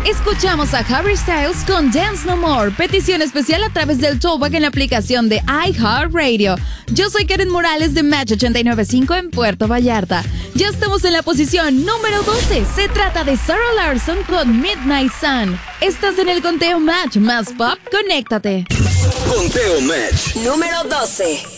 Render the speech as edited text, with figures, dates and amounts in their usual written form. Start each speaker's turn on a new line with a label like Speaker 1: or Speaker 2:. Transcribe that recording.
Speaker 1: Escuchamos a Harry Styles con Dance No More. Petición especial a través del Tallback en la aplicación de iHeartRadio. Yo soy Karen Morales de Match 89.5 en Puerto Vallarta. Ya estamos en la posición número 12. Se trata de Sarah Larsson con Midnight Sun. Estás en el conteo Match más pop. Conéctate.
Speaker 2: Conteo Match
Speaker 3: número 12.